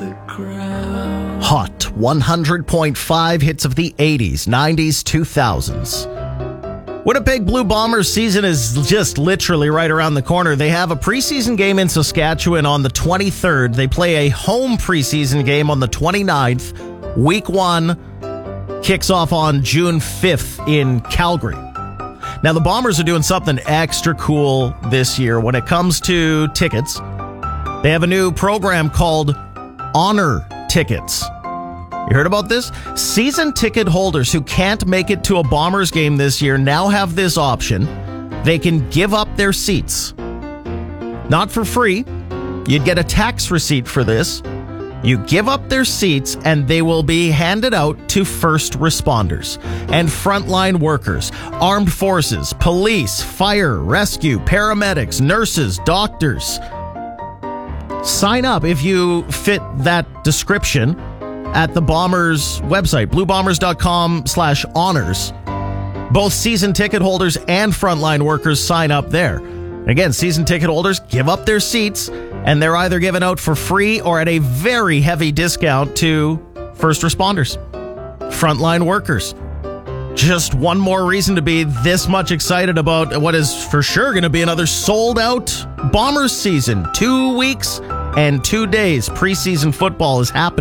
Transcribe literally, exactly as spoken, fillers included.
the ground. Hot one hundred point five hits of the eighties, nineties, two thousands. Winnipeg Blue Bombers season is just literally right around the corner. They have a preseason game in Saskatchewan on the twenty-third. They play a home preseason game on the twenty-ninth. Week one kicks off on June fifth in Calgary. Now, the Bombers are doing something extra cool this year when it comes to tickets. They have a new program called Honor Tickets. You heard about this? Season ticket holders who can't make it to a Bombers game this year now have this option. They can give up their seats. Not for free. You'd get a tax receipt for this. You give up their seats and they will be handed out to first responders and frontline workers, armed forces, police, fire, rescue, paramedics, nurses, doctors. Sign up if you fit that description at the Bombers website, bluebombers.com slash honors. Both season ticket holders and frontline workers sign up there. Again, season ticket holders give up their seats, and they're either given out for free or at a very heavy discount to first responders, frontline workers. Just one more reason to be this much excited about what is for sure going to be another sold-out Bombers season. Two weeks and two days preseason football is happening.